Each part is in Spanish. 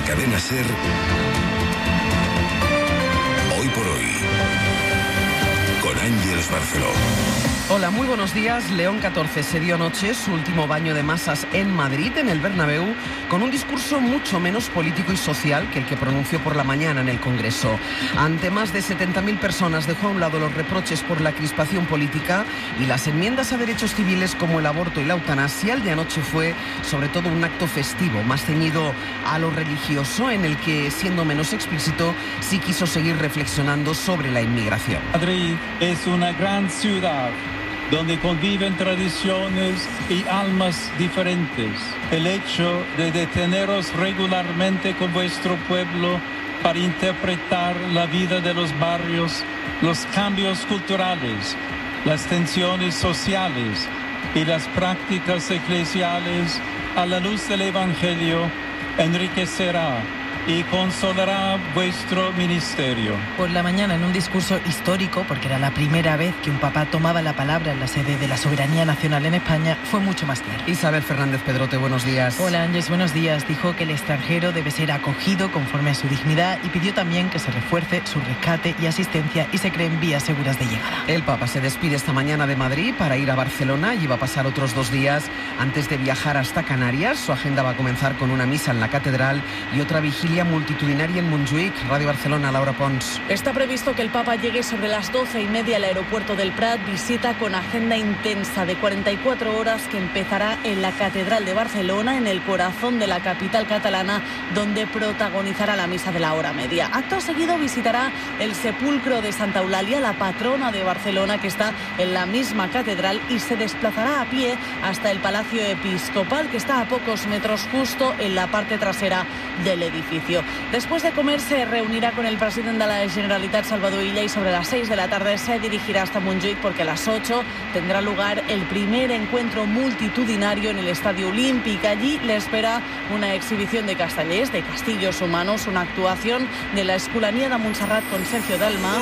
Cadena SER, Hoy por Hoy, con Ángeles Barceló. Hola, muy buenos días. León XIV se dio anoche su último baño de masas en Madrid, en el Bernabéu, con un discurso mucho menos político y social que el que pronunció por la mañana en el Congreso. Ante más de 70.000 personas dejó a un lado los reproches por la crispación política y las enmiendas a derechos civiles como el aborto y la eutanasia. El de anoche fue sobre todo un acto festivo, más ceñido a lo religioso, en el que, siendo menos explícito, sí quiso seguir reflexionando sobre la inmigración. Madrid es una gran ciudad donde conviven tradiciones y almas diferentes. El hecho de deteneros regularmente con vuestro pueblo para interpretar la vida de los barrios, los cambios culturales, las tensiones sociales y las prácticas eclesiales a la luz del Evangelio enriquecerá y consolará vuestro ministerio. Por la mañana, en un discurso histórico, porque era la primera vez que un papa tomaba la palabra en la sede de la soberanía nacional en España, fue mucho más claro. Isabel Fernández Pedrote, buenos días. Hola Ángeles, buenos días. Dijo que el extranjero debe ser acogido conforme a su dignidad y pidió también que se refuerce su rescate y asistencia y se creen vías seguras de llegada. El Papa se despide esta mañana de Madrid para ir a Barcelona y va a pasar otros 2 días antes de viajar hasta Canarias. Su agenda va a comenzar con una misa en la catedral y otra vigilia multitudinaria en Montjuïc. Radio Barcelona, Laura Pons. Está previsto que el Papa llegue sobre las 12:30 al aeropuerto del Prat, visita con agenda intensa de 44 horas que empezará en la Catedral de Barcelona, en el corazón de la capital catalana, donde protagonizará la misa de la hora media. Acto seguido visitará el sepulcro de Santa Eulalia, la patrona de Barcelona, que está en la misma catedral, y se desplazará a pie hasta el Palacio Episcopal, que está a pocos metros justo en la parte trasera del edificio. Después de comer se reunirá con el presidente de la Generalitat, Salvador Illa, y sobre las 6 de la tarde se dirigirá hasta Montjuïc, porque a las 8 tendrá lugar el primer encuentro multitudinario en el Estadio Olímpic. Allí le espera una exhibición de castellers, de castillos humanos, una actuación de la Escolania de Montserrat con Sergio Dalma,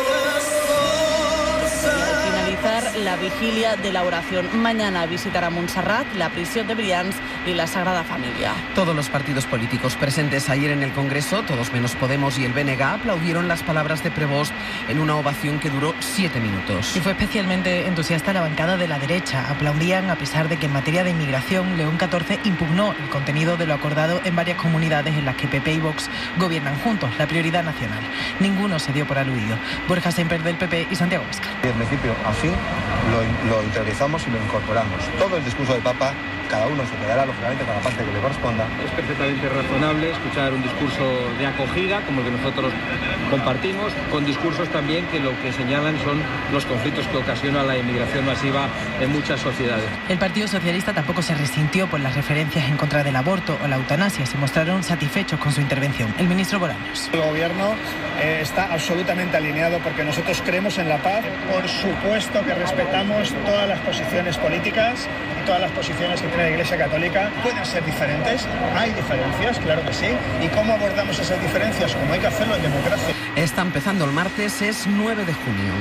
la vigilia de la oración. Mañana visitará Montserrat, la prisión de Brians y la Sagrada Familia. Todos los partidos políticos presentes ayer en el Congreso, todos menos Podemos y el BNG, aplaudieron las palabras de Prevost en una ovación que duró 7 minutos. Y fue especialmente entusiasta la bancada de la derecha. Aplaudían a pesar de que en materia de inmigración, León XIV impugnó el contenido de lo acordado en varias comunidades en las que PP y Vox gobiernan juntos, la prioridad nacional. Ninguno se dio por aludido. Borja Semper del PP y Santiago Abascal. En principio, así lo interiorizamos y lo incorporamos. Todo el discurso del Papa, cada uno se quedará lógicamente con la parte que le corresponda. Es perfectamente razonable escuchar un discurso de acogida, como el que nosotros compartimos, con discursos también que lo que señalan son los conflictos que ocasiona la inmigración masiva en muchas sociedades. El Partido Socialista tampoco se resintió por las referencias en contra del aborto o la eutanasia. Se mostraron satisfechos con su intervención. El ministro Bolaños. El gobierno está absolutamente alineado porque nosotros creemos en la paz. Por supuesto que respetamos todas las posiciones políticas y todas las posiciones que tiene la Iglesia Católica. Pueden ser diferentes, hay diferencias, claro que sí. ¿Y cómo abordamos esas diferencias? Como hay que hacerlo en democracia. Está empezando el martes, es 9 de junio.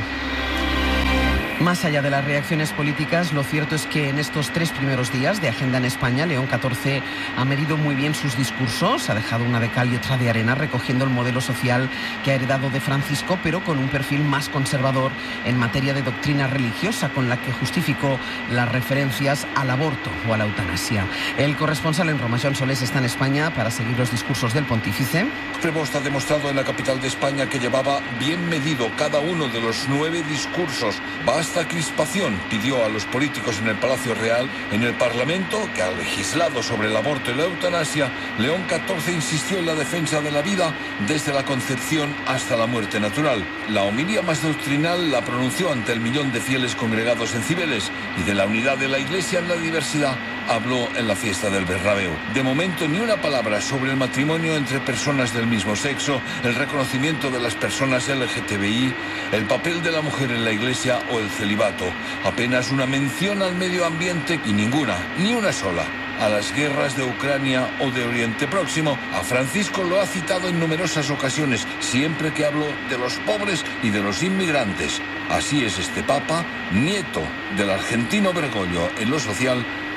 Más allá de las reacciones políticas, lo cierto es que en estos 3 primeros días de agenda en España, León XIV ha medido muy bien sus discursos, ha dejado una de cal y otra de arena, recogiendo el modelo social que ha heredado de Francisco, pero con un perfil más conservador en materia de doctrina religiosa, con la que justificó las referencias al aborto o a la eutanasia. El corresponsal en Roma, Joan Solés, está en España para seguir los discursos del pontífice. Prevost ha demostrado en la capital de España que llevaba bien medido cada uno de los 9 discursos. Basta crispación, pidió a los políticos en el Palacio Real. En el Parlamento, que ha legislado sobre el aborto y la eutanasia, León XIV insistió en la defensa de la vida desde la concepción hasta la muerte natural. La homilía más doctrinal la pronunció ante el millón de fieles congregados en Cibeles, y de la unidad de la Iglesia en la diversidad habló en la fiesta del Bernabéu. De momento, ni una palabra sobre el matrimonio entre personas del mismo sexo, el reconocimiento de las personas LGTBI, el papel de la mujer en la Iglesia o el celibato. Apenas una mención al medio ambiente y ninguna, ni una sola, a las guerras de Ucrania o de Oriente Próximo. A Francisco lo ha citado en numerosas ocasiones, siempre que habló de los pobres y de los inmigrantes. Así es este Papa, nieto del argentino Bergoglio en lo social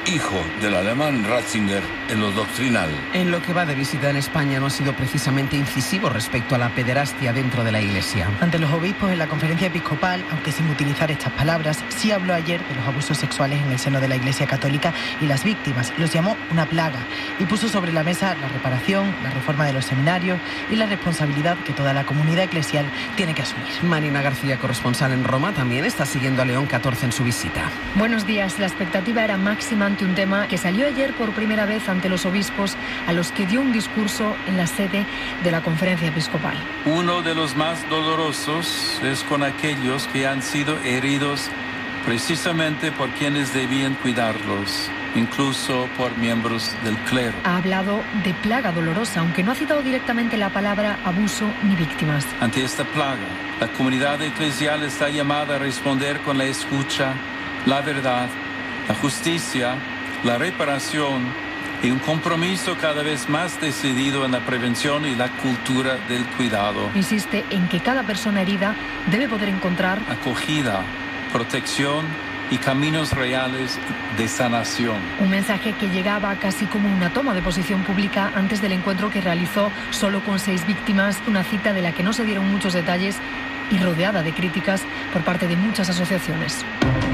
hijo del alemán Ratzinger en lo doctrinal. En lo que va de visita en España no ha sido precisamente incisivo respecto a la pederastia dentro de la Iglesia. Ante los obispos en la conferencia episcopal, aunque sin utilizar estas palabras, sí habló ayer de los abusos sexuales en el seno de la Iglesia Católica y las víctimas. Los llamó una plaga y puso sobre la mesa la reparación, la reforma de los seminarios y la responsabilidad que toda la comunidad eclesial tiene que asumir. Marina García, corresponsal en Roma, también está siguiendo a León XIV en su visita. Buenos días. La expectativa era máxima ante un tema que salió ayer por primera vez ante los obispos, a los que dio un discurso en la sede de la conferencia episcopal. Uno de los más dolorosos es con aquellos que han sido heridos precisamente por quienes debían cuidarlos, incluso por miembros del clero. Ha hablado de plaga dolorosa, aunque no ha citado directamente la palabra abuso ni víctimas. Ante esta plaga, la comunidad eclesial está llamada a responder con la escucha, la verdad, la justicia, la reparación y un compromiso cada vez más decidido en la prevención y la cultura del cuidado. Insiste en que cada persona herida debe poder encontrar acogida, protección y caminos reales de sanación. Un mensaje que llegaba casi como una toma de posición pública antes del encuentro que realizó solo con 6 víctimas, una cita de la que no se dieron muchos detalles y rodeada de críticas por parte de muchas asociaciones.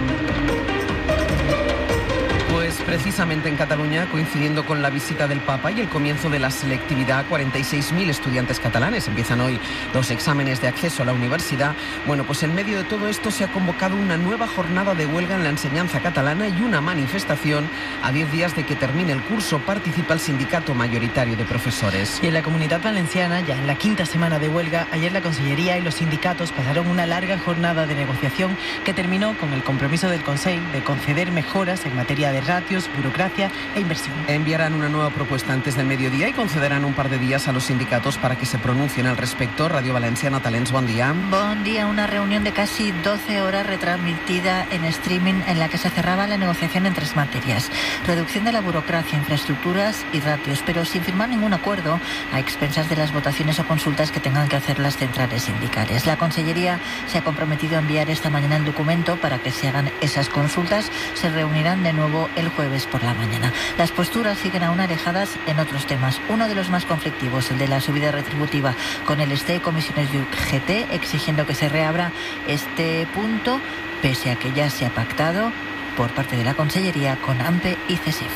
Pues precisamente en Cataluña, coincidiendo con la visita del Papa y el comienzo de la selectividad, 46.000 estudiantes catalanes empiezan hoy los exámenes de acceso a la universidad. Bueno, pues en medio de todo esto se ha convocado una nueva jornada de huelga en la enseñanza catalana y una manifestación a 10 días de que termine el curso. Participa el sindicato mayoritario de profesores. Y en la Comunidad Valenciana, ya en la 5ª semana de huelga, ayer la Consellería y los sindicatos pasaron una larga jornada de negociación que terminó con el compromiso del Consell de conceder mejoras en materia de ratios, burocracia e inversión. Enviarán una nueva propuesta antes del mediodía y concederán un par de días a los sindicatos para que se pronuncien al respecto. Radio Valenciana Talents, buen día. Buen día, una reunión de casi 12 horas retransmitida en streaming en la que se cerraba la negociación en 3 materias. Reducción de la burocracia, infraestructuras y ratios, pero sin firmar ningún acuerdo a expensas de las votaciones o consultas que tengan que hacer las centrales sindicales. La Consellería se ha comprometido a enviar esta mañana el documento para que se hagan esas consultas. Se reunirán de nuevo el jueves por la mañana. Las posturas siguen aún alejadas en otros temas. Uno de los más conflictivos, el de la subida retributiva, con el STE, comisiones de UGT exigiendo que se reabra este punto, pese a que ya se ha pactado por parte de la Consellería con AMPE y CESIF.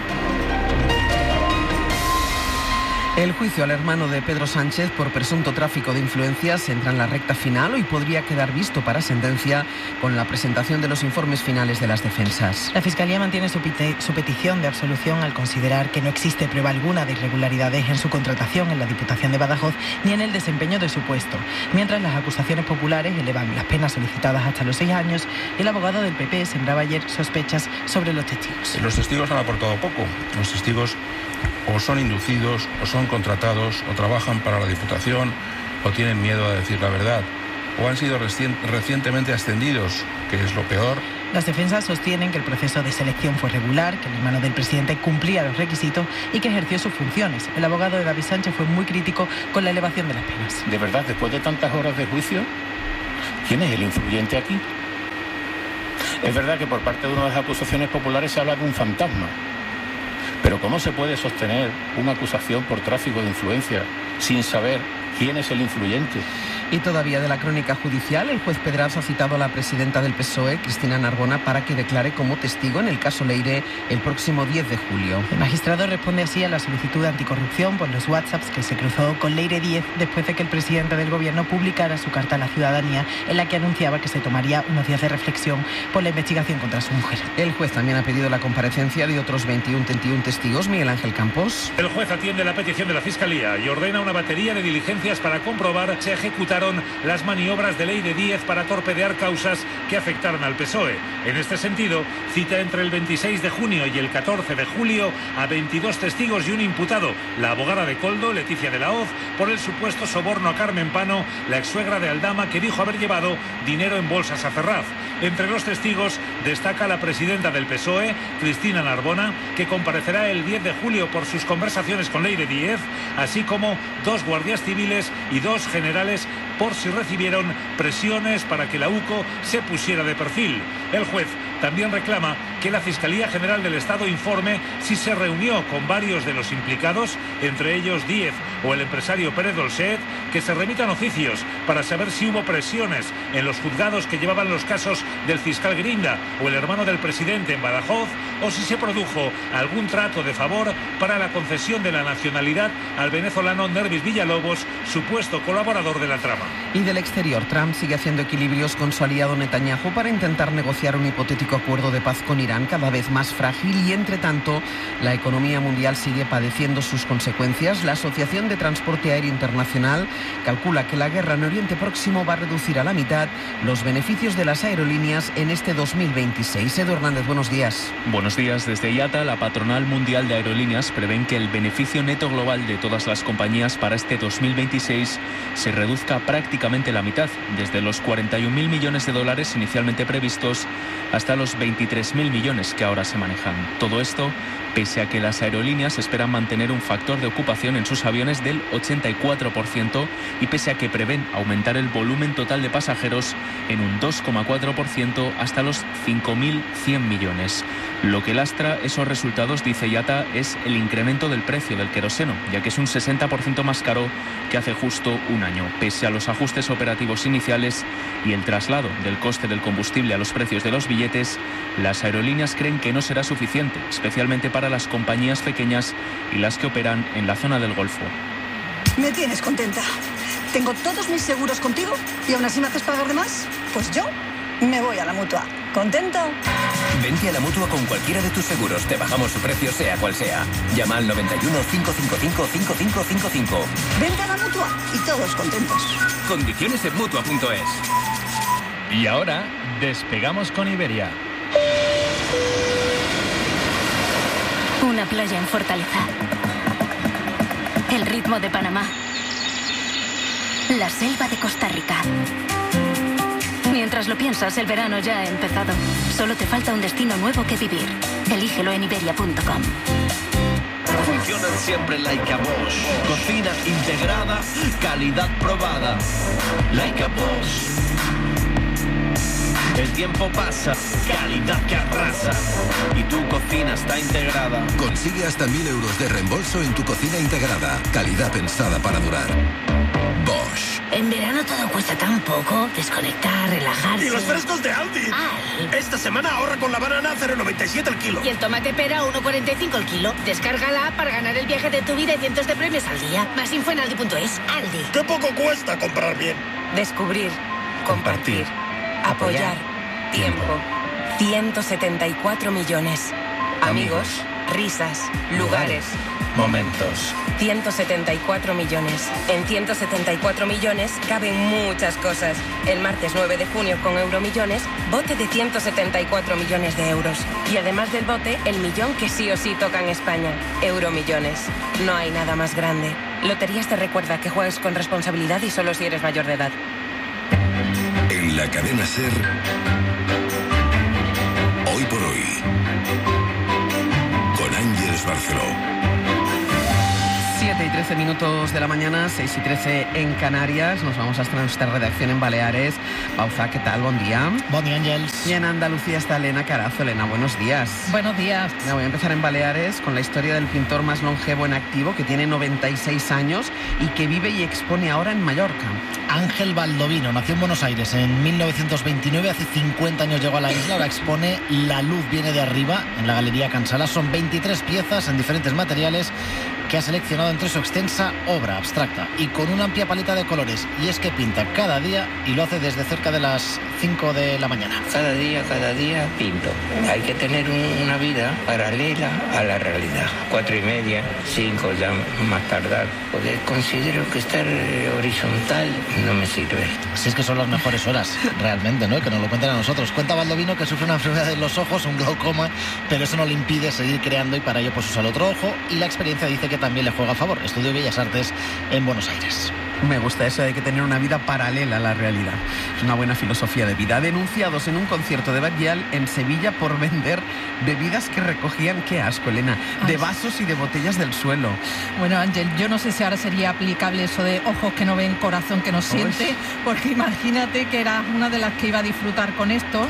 El juicio al hermano de Pedro Sánchez por presunto tráfico de influencias entra en la recta final. Hoy podría quedar visto para sentencia con la presentación de los informes finales de las defensas. La Fiscalía mantiene su petición de absolución al considerar que no existe prueba alguna de irregularidades en su contratación en la Diputación de Badajoz ni en el desempeño de su puesto, mientras las acusaciones populares elevan las penas solicitadas hasta los 6 años y el abogado del PP sembraba ayer sospechas sobre los testigos. Los testigos han aportado poco. Los testigos o son inducidos, o son contratados, o trabajan para la Diputación, o tienen miedo a decir la verdad, o han sido recientemente ascendidos, que es lo peor. Las defensas sostienen que el proceso de selección fue regular, que el hermano del presidente cumplía los requisitos y que ejerció sus funciones. El abogado de David Sánchez fue muy crítico con la elevación de las penas. De verdad, después de tantas horas de juicio, ¿quién es el influyente aquí? Es verdad que por parte de una de las acusaciones populares se habla de un fantasma. Pero ¿cómo se puede sostener una acusación por tráfico de influencia sin saber quién es el influyente? Y todavía de la crónica judicial, el juez Pedraza ha citado a la presidenta del PSOE, Cristina Narbona, para que declare como testigo en el caso Leire el próximo 10 de julio. El magistrado responde así a la solicitud de anticorrupción por los WhatsApps que se cruzó con Leire Díez después de que el presidente del gobierno publicara su carta a la ciudadanía en la que anunciaba que se tomaría unos días de reflexión por la investigación contra su mujer. El juez también ha pedido la comparecencia de otros 21 testigos. Miguel Ángel Campos. El juez atiende la petición de la Fiscalía y ordena una batería de diligencias para comprobar si ejecutaron las maniobras de Leire Díez para torpedear causas que afectaron al PSOE. En este sentido, cita entre el 26 de junio y el 14 de julio a 22 testigos y un imputado, la abogada de Coldo, Leticia de la Hoz, por el supuesto soborno a Carmen Pano, la exsuegra de Aldama, que dijo haber llevado dinero en bolsas a Ferraz. Entre los testigos destaca la presidenta del PSOE, Cristina Narbona, que comparecerá el 10 de julio por sus conversaciones con Leire Díez, así como 2 guardias civiles y 2 generales por si recibieron presiones para que la UCO se pusiera de perfil. El juez también reclama que la Fiscalía General del Estado informe si se reunió con varios de los implicados, entre ellos Díez o el empresario Pérez Dolcet, que se remitan oficios para saber si hubo presiones en los juzgados que llevaban los casos del fiscal Grinda o el hermano del presidente en Badajoz, o si se produjo algún trato de favor para la concesión de la nacionalidad al venezolano Nervis Villalobos, supuesto colaborador de la trama. Y del exterior, Trump sigue haciendo equilibrios con su aliado Netanyahu para intentar negociar un hipotético acuerdo de paz con Irán, cada vez más frágil, y entre tanto la economía mundial sigue padeciendo sus consecuencias. La Asociación de Transporte Aéreo Internacional calcula que la guerra en Oriente Próximo va a reducir a la mitad los beneficios de las aerolíneas en este 2026. Edu Hernández, buenos días. Buenos días. Desde IATA, la patronal mundial de aerolíneas, prevén que el beneficio neto global de todas las compañías para este 2026 se reduzca prácticamente la mitad, desde los 41.000 millones de dólares inicialmente previstos hasta los 23.000 millones que ahora se manejan. Todo esto pese a que las aerolíneas esperan mantener un factor de ocupación en sus aviones del 84% y pese a que prevén aumentar el volumen total de pasajeros en un 2,4% hasta los 5.100 millones. Lo que lastra esos resultados, dice IATA, es el incremento del precio del queroseno, ya que es un 60% más caro que hace justo un año. Pese a los ajustes operativos iniciales y el traslado del coste del combustible a los precios de los billetes, las aerolíneas creen que no será suficiente, especialmente para las compañías pequeñas y las que operan en la zona del Golfo. Me tienes contenta. Tengo todos mis seguros contigo y aún así me haces pagar de más. Pues yo me voy a la Mutua. ¿Contento? Vente a la Mutua con cualquiera de tus seguros. Te bajamos su precio sea cual sea. Llama al 91 555 5555. Vente a la Mutua y todos contentos. Condiciones en Mutua.es. Y ahora despegamos con Iberia. Una playa en Fortaleza. El ritmo de Panamá. La selva de Costa Rica. Mientras lo piensas, el verano ya ha empezado. Solo te falta un destino nuevo que vivir. Elígelo en Iberia.com. Funcionan siempre Laika Bosch. Cocina integrada, calidad probada. Laika Bosch. El tiempo pasa, calidad que arrasa. Y tu cocina está integrada. Consigue hasta 1.000 euros de reembolso en tu cocina integrada. Calidad pensada para durar. Bosch. En verano todo cuesta tan poco. Desconectar, relajarse. Y los frescos de Aldi. Esta semana ahorra con la banana 0,97 el kilo. Y el tomate pera 1,45 el kilo. Descárgala para ganar el viaje de tu vida y cientos de premios al día. Más info en Aldi.es. Aldi. Qué poco cuesta comprar bien. Descubrir. Compartir. Apoyar. Tiempo. 174 millones. Amigos. Risas. Lugares. Momentos. 174 millones. En 174 millones caben muchas cosas. El martes 9 de junio con Euromillones, bote de 174 millones de euros. Y además del bote, el millón que sí o sí toca en España. Euromillones. No hay nada más grande. Loterías te recuerda que juegues con responsabilidad y solo si eres mayor de edad. En la cadena SER, Hoy por Hoy, con Ángeles Barceló. 7 y 13 minutos de la mañana, 6 y 13 en Canarias. Nos vamos hasta nuestra redacción en Baleares. Pauza, ¿qué tal? Buen día. Buen día, Ángels. Y en Andalucía está Elena Carazo. Elena, buenos días. Buenos días. Voy a empezar en Baleares con la historia del pintor más longevo en activo, que tiene 96 años y que vive y expone ahora en Mallorca. Ángel Baldovino nació en Buenos Aires en 1929, hace 50 años llegó a la isla, ahora expone La luz viene de arriba en la Galería Cansala. Son 23 piezas en diferentes materiales que ha seleccionado entre su extensa obra abstracta y con una amplia paleta de colores. Y es que pinta cada día y lo hace desde cerca de las 5 de la mañana. Cada día pinto. Hay que tener una vida paralela a la realidad. 4:30, 5 ya más tardar. Porque considero que estar horizontal no me sirve. Si es que son las mejores horas, realmente, ¿no? Que nos lo cuenten a nosotros. Cuenta Baldovino que sufre una enfermedad en los ojos, un glaucoma, pero eso no le impide seguir creando y para ello pues usa el otro ojo y la experiencia dice que también le juega a favor. Estudió Bellas Artes en Buenos Aires. Me gusta eso de que tener una vida paralela a la realidad. Es una buena filosofía de vida. Denunciados en un concierto de Batllal en Sevilla por vender bebidas que recogían, qué asco, Elena, de vasos y de botellas del suelo. Bueno, Ángel, yo no sé si ahora sería aplicable eso de ojos que no ven, corazón que no siente, porque imagínate que eras una de las que iba a disfrutar con esto.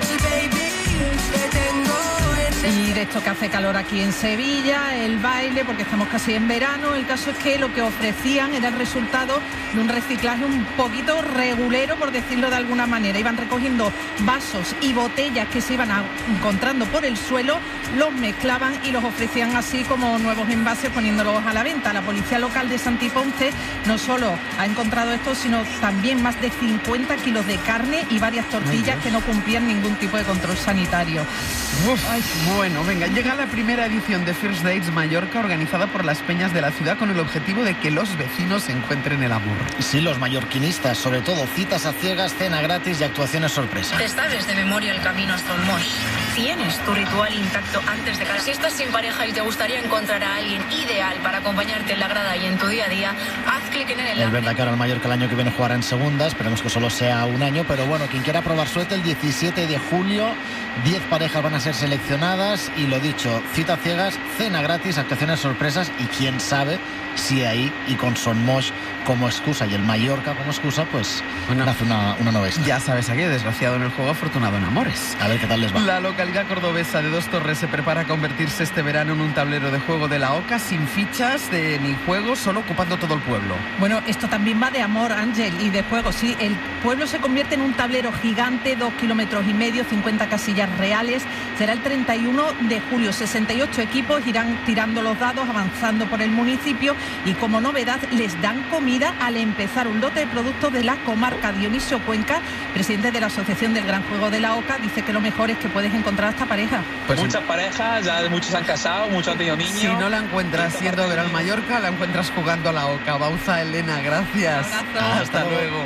Y de esto que hace calor aquí en Sevilla, el baile, porque estamos casi en verano. El caso es que lo que ofrecían era el resultado de un reciclaje un poquito regulero, por decirlo de alguna manera. Iban recogiendo vasos y botellas que se iban encontrando por el suelo, los mezclaban y los ofrecían así como nuevos envases, poniéndolos a la venta. La policía local de Santiponce no solo ha encontrado esto, sino también más de 50 kilos de carne y varias tortillas que no cumplían ningún tipo de control sanitario. Bueno, venga, llega la primera edición de First Dates Mallorca, organizada por las peñas de la ciudad con el objetivo de que los vecinos encuentren el amor. Sí, los mallorquinistas, sobre todo citas a ciegas, cena gratis y actuaciones sorpresa. Te sabes de memoria el camino hasta el Moix. ¿Tienes tu ritual intacto antes de cada... Si estás sin pareja y te gustaría encontrar a alguien ideal para acompañarte en la grada y en tu día a día, haz clic en el enlace. Es verdad que ahora el Mallorca el año que viene jugará en segunda, esperemos que solo sea un año, pero bueno, quien quiera probar suerte, el 17 de julio, 10 parejas van a ser seleccionadas y lo dicho, cita ciegas, cena gratis, actuaciones sorpresas y quién sabe si ahí y con Son Moix como excusa y el Mallorca como excusa, pues hace una nueva historia. Ya sabes, aquí desgraciado en el juego, afortunado en amores. A ver qué tal les va. La localidad cordobesa de Dos Torres se prepara a convertirse este verano en un tablero de juego de la OCA sin fichas ni juegos, solo ocupando todo el pueblo. Bueno, esto también va de amor, Ángel, y de juego. Sí, el pueblo se convierte en un tablero gigante, 2,5 kilómetros, 50 casillas reales. Será el 31 de julio. 68 equipos irán tirando los dados, avanzando por el municipio y como novedad les dan comida al empezar, un lote de productos de la comarca. Dionisio Cuenca, presidente de la Asociación del Gran Juego de la OCA, dice que lo mejor es que puedes encontrar a esta pareja. Pues muchas parejas, ya muchos han casado, muchos han tenido niños. Si no la encuentras yendo a ver al Mallorca, la encuentras jugando a la OCA. Bauza, Elena, gracias. Hasta luego.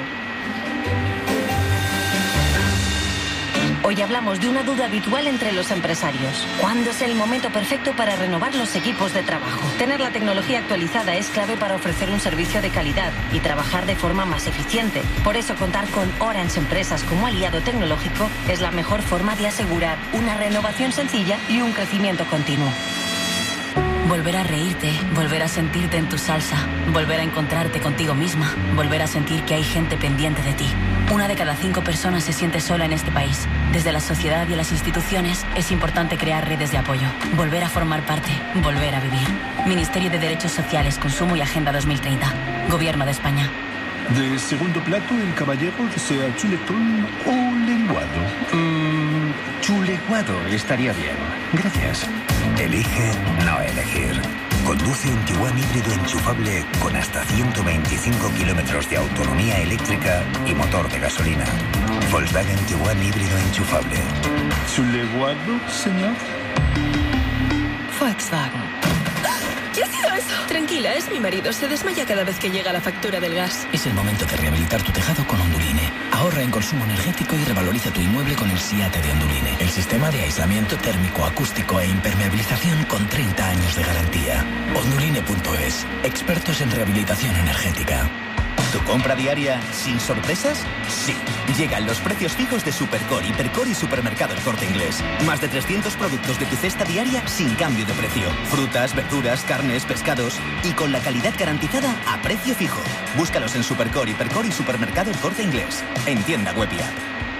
Hoy hablamos de una duda habitual entre los empresarios. ¿Cuándo es el momento perfecto para renovar los equipos de trabajo? Tener la tecnología actualizada es clave para ofrecer un servicio de calidad y trabajar de forma más eficiente. Por eso contar con Orange Empresas como aliado tecnológico es la mejor forma de asegurar una renovación sencilla y un crecimiento continuo. Volver a reírte, volver a sentirte en tu salsa, volver a encontrarte contigo misma, volver a sentir que hay gente pendiente de ti. 1 de cada 5 personas se siente sola en este país. Desde la sociedad y las instituciones es importante crear redes de apoyo, volver a formar parte, volver a vivir. Ministerio de Derechos Sociales, Consumo y Agenda 2030. Gobierno de España. De segundo plato, el caballero desea chuletón o lenguado. Chuleguado estaría bien. Gracias. Elige no elegir. Conduce un Tiguan híbrido enchufable con hasta 125 kilómetros de autonomía eléctrica y motor de gasolina. Volkswagen Tiguan híbrido enchufable. ¿Chuleguado, señor? Volkswagen. ¿Qué ha sido eso? Tranquila, es mi marido. Se desmaya cada vez que llega la factura del gas. Es el momento de rehabilitar tu tejado con Onduline. Ahorra en consumo energético y revaloriza tu inmueble con el SIATE de Onduline. El sistema de aislamiento térmico, acústico e impermeabilización con 30 años de garantía. Onduline.es. Expertos en rehabilitación energética. ¿Tu compra diaria sin sorpresas? Sí. Llegan los precios fijos de Supercore, Hipercore y Supermercado El Corte Inglés. Más de 300 productos de tu cesta diaria sin cambio de precio. Frutas, verduras, carnes, pescados y con la calidad garantizada a precio fijo. Búscalos en Supercore, Hipercore y Supermercado El Corte Inglés. En tienda web y app.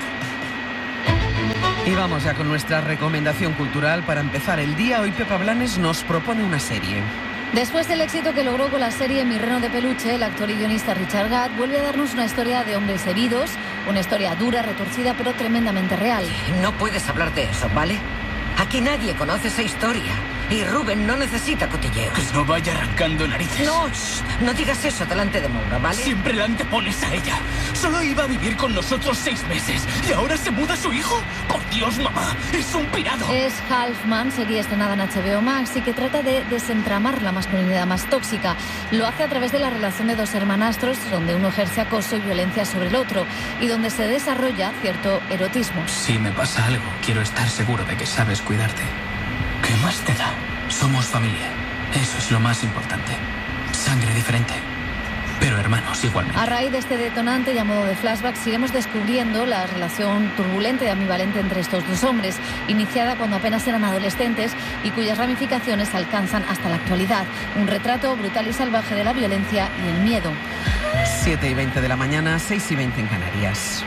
Y vamos ya con nuestra recomendación cultural. Para empezar el día, hoy Pepa Blanes nos propone una serie. Después del éxito que logró con la serie Mi reno de peluche, el actor y guionista Richard Gad vuelve a darnos una historia de hombres heridos, una historia dura, retorcida, pero tremendamente real. No puedes hablar de eso, ¿vale? Aquí nadie conoce esa historia. Y Rubén no necesita cotilleos. Que no vaya arrancando narices. No, no digas eso delante de Maura, ¿vale? Siempre la antepones a ella. Solo iba a vivir con nosotros 6 meses. ¿Y ahora se muda su hijo? ¡Por Dios, mamá! ¡Es un pirado! Es Halfman, serie estrenada en HBO Max y que trata de desentramar la masculinidad más tóxica. Lo hace a través de la relación de 2 hermanastros, donde uno ejerce acoso y violencia sobre el otro, y donde se desarrolla cierto erotismo. Si me pasa algo, quiero estar seguro de que sabes cuidarte. ¿Qué más te da? Somos familia. Eso es lo más importante. Sangre diferente. pero hermanos igualmente. A raíz de este detonante y a modo de flashbacks iremos descubriendo la relación turbulenta y ambivalente entre estos dos hombres, iniciada cuando apenas eran adolescentes y cuyas ramificaciones alcanzan hasta la actualidad. Un retrato brutal y salvaje de la violencia y el miedo. 7:20 de la mañana, 6:20 en Canarias.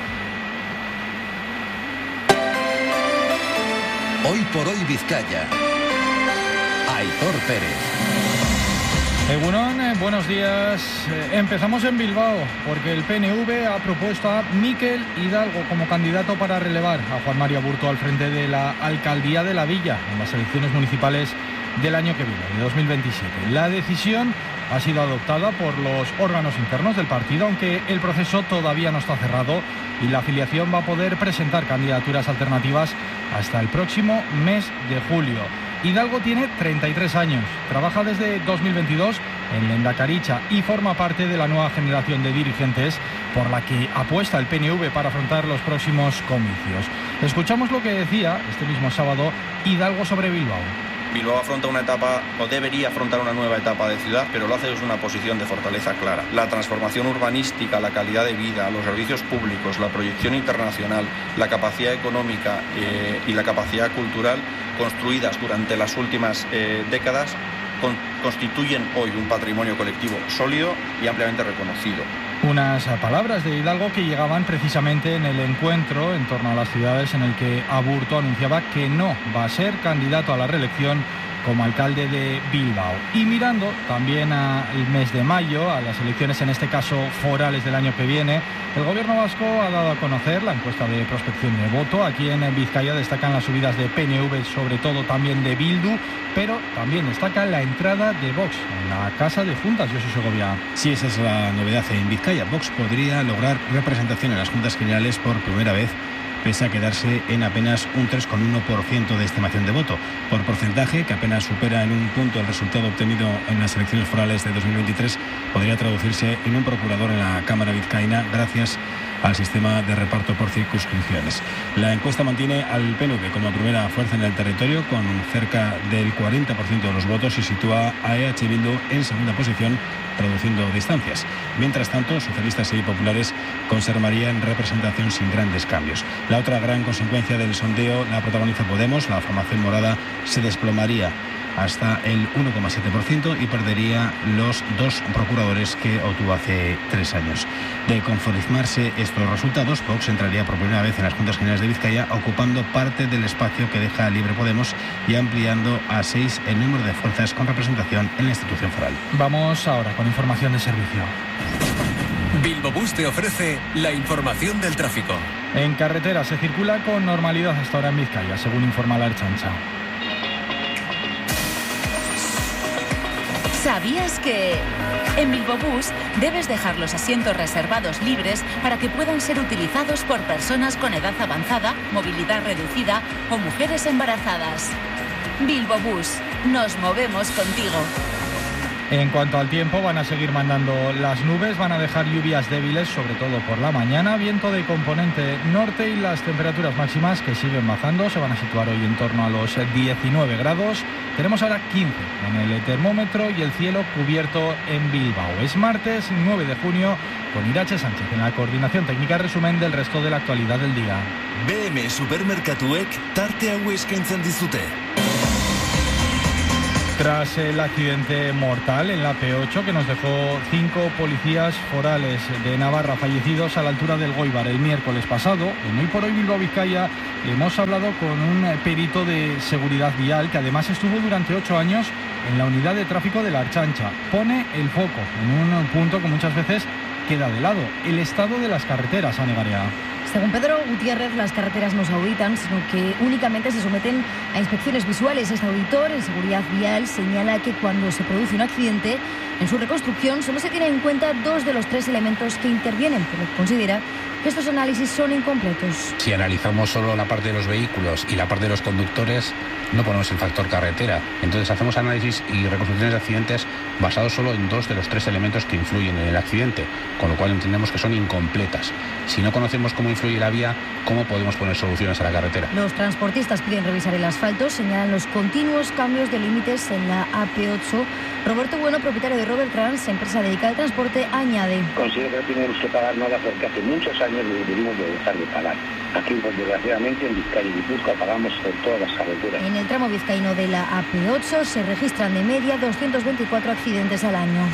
Hoy por hoy Vizcaya. Aitor Pérez. Egunon, buenos días. Empezamos en Bilbao, porque el PNV ha propuesto a Mikel Hidalgo como candidato para relevar a Juan Mari Aburto al frente de la alcaldía de la Villa en las elecciones municipales del año que viene, de 2027. La decisión ha sido adoptada por los órganos internos del partido, aunque el proceso todavía no está cerrado y la afiliación va a poder presentar candidaturas alternativas hasta el próximo mes de julio. Hidalgo tiene 33 años, trabaja desde 2022 en Lehendakaritza y forma parte de la nueva generación de dirigentes por la que apuesta el PNV para afrontar los próximos comicios. Escuchamos lo que decía este mismo sábado Hidalgo sobre Bilbao. Bilbao afronta una etapa, o debería afrontar una nueva etapa de ciudad, pero lo hace desde una posición de fortaleza clara. La transformación urbanística, la calidad de vida, los servicios públicos, la proyección internacional, la capacidad económica y la capacidad cultural construidas durante las últimas décadas constituyen hoy un patrimonio colectivo sólido y ampliamente reconocido. Unas palabras de Hidalgo que llegaban precisamente en el encuentro en torno a las ciudades en el que Aburto anunciaba que no va a ser candidato a la reelección como alcalde de Bilbao. Y mirando también al mes de mayo, a las elecciones en este caso forales del año que viene, el gobierno vasco ha dado a conocer la encuesta de prospección de voto. Aquí en Vizcaya destacan las subidas de PNV, sobre todo también de Bildu, pero también destaca la entrada de Vox en la Casa de Juntas. Josu Segovia. Sí, esa es la novedad en Vizcaya. Vox podría lograr representación en las Juntas Generales por primera vez, pese a quedarse en apenas un 3,1% de estimación de voto. Por porcentaje, que apenas supera en un punto el resultado obtenido en las elecciones forales de 2023, podría traducirse en un procurador en la Cámara vizcaína gracias al sistema de reparto por circunscripciones. La encuesta mantiene al PNV como primera fuerza en el territorio con cerca del 40% de los votos y sitúa a EH Bildu en segunda posición, reduciendo distancias. Mientras tanto, socialistas y populares conservarían representación sin grandes cambios. La otra gran consecuencia del sondeo la protagoniza Podemos. La formación morada se desplomaría hasta el 1,7% y perdería los 2 procuradores que obtuvo hace 3 años. De confirmarse estos resultados, Vox entraría por primera vez en las Juntas Generales de Vizcaya, ocupando parte del espacio que deja libre Podemos y ampliando a 6 el número de fuerzas con representación en la institución foral. Vamos ahora con información de servicio. Bilbobús te ofrece la información del tráfico. En carretera se circula con normalidad hasta ahora en Vizcaya, según informa la Ertzaintza. ¿Sabías que en Bilbobús debes dejar los asientos reservados libres para que puedan ser utilizados por personas con edad avanzada, movilidad reducida o mujeres embarazadas? Bilbobús, nos movemos contigo. En cuanto al tiempo, van a seguir mandando las nubes, van a dejar lluvias débiles, sobre todo por la mañana, viento de componente norte y las temperaturas máximas que siguen bajando, se van a situar hoy en torno a los 19 grados. Tenemos ahora 15 en el termómetro y el cielo cubierto en Bilbao. Es martes 9 de junio con Irache Sánchez en la coordinación técnica. Resumen del resto de la actualidad del día. BM Supermerkatuek tarte hau eskaintzen dizute. Tras el accidente mortal en la P8 que nos dejó 5 policías forales de Navarra fallecidos a la altura del Goibar el miércoles pasado, en Hoy por Hoy Bilbao Vizcaya hemos hablado con un perito de seguridad vial que además estuvo durante 8 años en la unidad de tráfico de la Ertzaintza. Pone el foco en un punto que muchas veces queda de lado: el estado de las carreteras, Ane Garea. Según Pedro Gutiérrez, las carreteras no se auditan, sino que únicamente se someten a inspecciones visuales. Este auditor en seguridad vial señala que cuando se produce un accidente, en su reconstrucción solo se tienen en cuenta 2 de los 3 elementos que intervienen, por lo que considera que estos análisis son incompletos. Si analizamos solo la parte de los vehículos y la parte de los conductores, no ponemos el factor carretera. Entonces hacemos análisis y reconstrucciones de accidentes basados solo en 2 de los 3 elementos que influyen en el accidente, con lo cual entendemos que son incompletas. Si no conocemos cómo influye la vía, ¿cómo podemos poner soluciones a la carretera? Los transportistas piden revisar el asfalto, señalan los continuos cambios de límites en la AP8. Roberto Bueno, propietario de Robert Trans, empresa dedicada al transporte, añade: considero que no tenemos que pagar nada porque hace muchos años deberíamos de dejar de pagar. Aquí, pues, desgraciadamente, en Vizcaya y Guipúzcoa pagamos por todas las carreteras. En el tramo vizcaíno de la AP8 se registran de media 224 accidentes al año.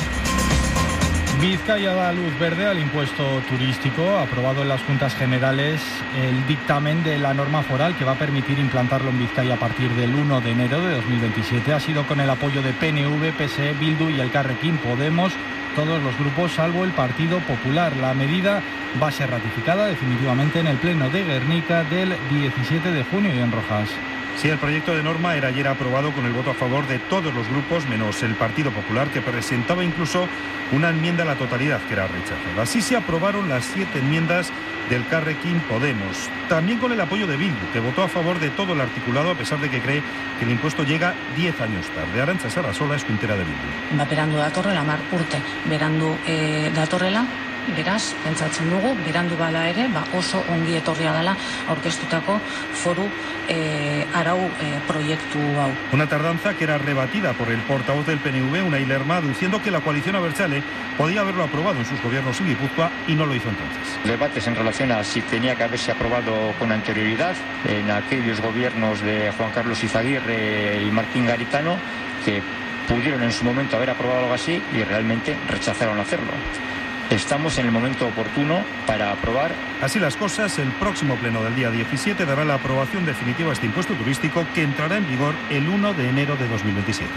Vizcaya da luz verde al impuesto turístico. Aprobado en las Juntas Generales el dictamen de la norma foral que va a permitir implantarlo en Vizcaya a partir del 1 de enero de 2027. Ha sido con el apoyo de PNV, PSE, Bildu y Elkarrekin Podemos, todos los grupos salvo el Partido Popular. La medida va a ser ratificada definitivamente en el Pleno de Guernica del 17 de junio. Y en Rojas. Sí, el proyecto de norma era ayer aprobado con el voto a favor de todos los grupos, menos el Partido Popular, que presentaba incluso una enmienda a la totalidad que era rechazada. Así se aprobaron las 7 enmiendas del Elkarrekin Podemos, también con el apoyo de Bildu, que votó a favor de todo el articulado, a pesar de que cree que el impuesto llega 10 años tarde. Arantxa Sarasola es puntera de Bildu. Berandu datorrela, 10 urte berandu datorrela. Beraz, pentsatzen dugu, berandu bala ere, oso ongi etorria dela aurkeztutako foru arau proiektu hau. Una tardanza que era rebatida por el portavoz del PNV, Unai Lerma, diciendo que la coalición abertzale podía haberlo aprobado en sus gobiernos en Guipúzcoa y no lo hizo entonces. Debates en relación a si tenía que haberse aprobado con anterioridad en aquellos gobiernos de Juan Carlos Izaguirre y Martín Garitano, que pudieron en su momento haber aprobado algo así y realmente rechazaron hacerlo. Estamos en el momento oportuno para aprobar. Así las cosas, el próximo pleno del día 17 dará la aprobación definitiva a este impuesto turístico que entrará en vigor el 1 de enero de 2027.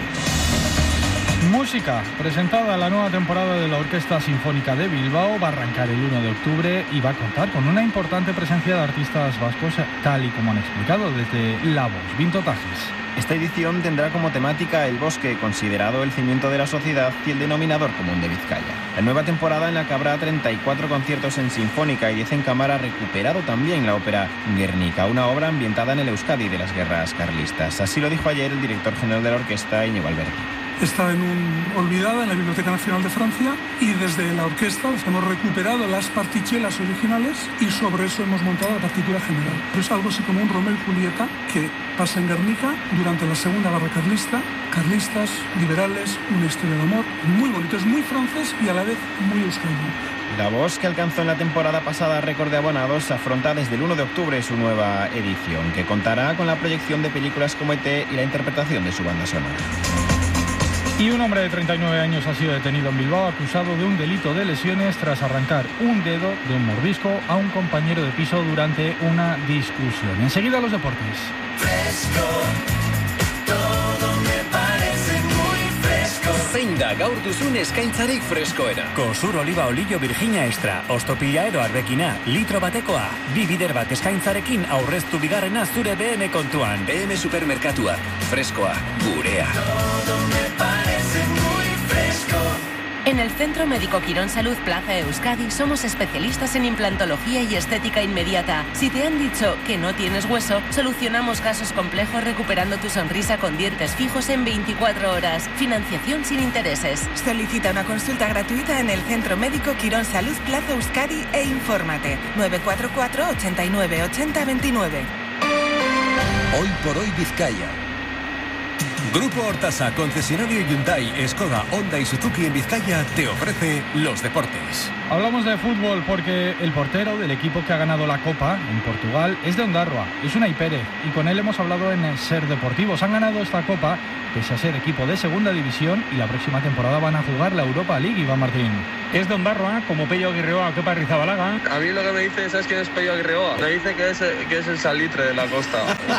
Música. Presentada la nueva temporada de la Orquesta Sinfónica de Bilbao. Va a arrancar el 1 de octubre y va a contar con una importante presencia de artistas vascos, tal y como han explicado desde La Voz. Vinto Tajes. Esta edición tendrá como temática el bosque, considerado el cimiento de la sociedad y el denominador común de Vizcaya. La nueva temporada, en la que habrá 34 conciertos en sinfónica y 10 en cámara, ha recuperado también la ópera Guernica, una obra ambientada en el Euskadi de las guerras carlistas. Así lo dijo ayer el director general de la orquesta, Íñigo Alberti. Está olvidada en la Biblioteca Nacional de Francia y desde la orquesta hemos recuperado las partichelas originales y sobre eso hemos montado la partitura general. Es algo así como un Romeo y Julieta que pasa en Guernica durante la Segunda Guerra Carlista. Carlistas, liberales, una historia de amor muy bonito, es muy francés y a la vez muy euskadi. La Voz, que alcanzó en la temporada pasada récord de abonados, afronta desde el 1 de octubre su nueva edición, que contará con la proyección de películas como ET y la interpretación de su banda sonora. Y un hombre de 39 años ha sido detenido en Bilbao acusado de un delito de lesiones tras arrancar un dedo de un mordisco a un compañero de piso durante una discusión. Enseguida los deportes. Fresco, todo me parece muy fresco. Zein da gaur duzun eskaintzarik freskoena? Kosur oliba olio Virginia Extra, ostopila edo arbekina, litro batekoa. 2 bider bat eskaintzarekin aurreztu bigarrena zure BM kontuan. BM Supermerkatuak, freskoa, gurea. Todo me parece muy fresco. En el Centro Médico Quirón Salud Plaza Euskadi somos especialistas en implantología y estética inmediata. Si te han dicho que no tienes hueso, solucionamos casos complejos recuperando tu sonrisa con dientes fijos en 24 horas. Financiación sin intereses. Solicita una consulta gratuita en el Centro Médico Quirón Salud Plaza Euskadi e infórmate. 944 89 80 29. Hoy por hoy Vizcaya. Grupo Hortasa, concesionario Hyundai, Skoda, Honda y Suzuki en Vizcaya, te ofrece los deportes. Hablamos de fútbol porque el portero del equipo que ha ganado la Copa en Portugal es de Ondarroa, es Unai Pérez, y con él hemos hablado en Ser Deportivos. Han ganado esta Copa pese a ser equipo de segunda división y la próxima temporada van a jugar la Europa League. Iván Martín. Es de Ondarroa, como Pello Aguirreoa, Copa Rizabalaga. A mí lo que me dice, ¿sabes quién es Pello Aguirreoa? Me dice que es el salitre de la costa.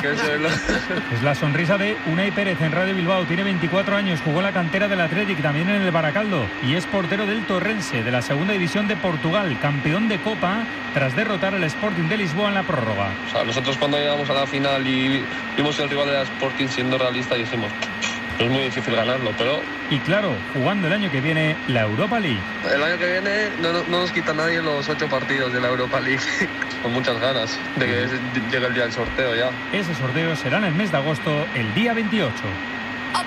Es la sonrisa de Unai Pérez en Radio Bilbao. Tiene 24 años, jugó en la cantera del Athletic, también en el Baracaldo, y es portero del Torrense, de la segunda división de Portugal, campeón de Copa tras derrotar al Sporting de Lisboa en la prórroga. O sea, nosotros cuando llegamos a la final y vimos el rival del Sporting siendo realista, dijimos, Es muy difícil ganarlo, pero... Y claro, jugando el año que viene la Europa League. El año que viene no nos quita nadie los 8 partidos de la Europa League. Con muchas ganas de que llegue el día del sorteo ya. Ese sorteo será en el mes de agosto, el día 28.